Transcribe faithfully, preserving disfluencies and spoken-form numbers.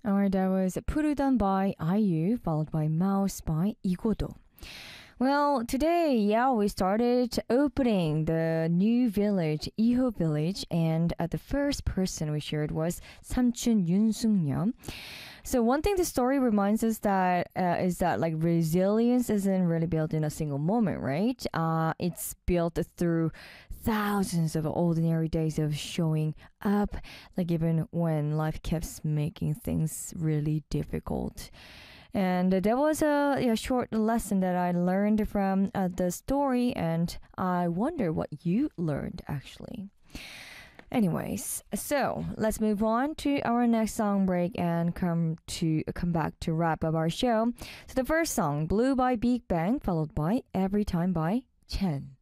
Alright, that was 푸르단 by I U, followed by Mouse by 이고도. Well, today, yeah, we started opening the new village, Iho village, and uh, the first person we shared was 삼촌 윤승엽. So one thing the story reminds us that uh, is that like resilience isn't really built in a single moment, right? Uh, it's built through thousands of ordinary days of showing up, like even when life keeps making things really difficult. And that was a, a short lesson that I learned from uh, the story, and I wonder what you learned actually. Anyways, so let's move on to our next song break and come to come back to wrap up our show. So the first song, Blue by Big Bang, followed by Every Time by Chen.